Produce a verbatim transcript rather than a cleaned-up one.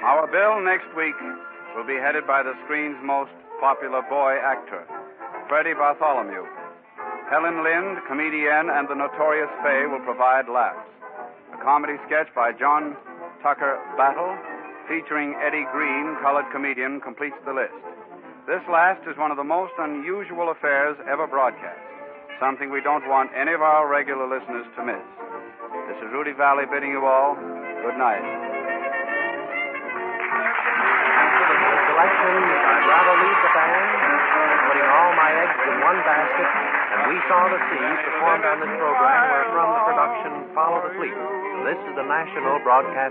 Our bill next week will be headed by the screen's most popular boy actor, Freddie Bartholomew. Helen Lind, comedienne, and the notorious Fay will provide laughs. A comedy sketch by John Tucker Battle, featuring Eddie Green, colored comedian, completes the list. This last is one of the most unusual affairs ever broadcast, something we don't want any of our regular listeners to miss. This is Rudy Valley bidding you all good night. Selections, I'd rather leave the band, putting all my eggs in one basket, and We Saw the Sea, performed on this program, were from the production Follow the Fleet. This is the National Broadcast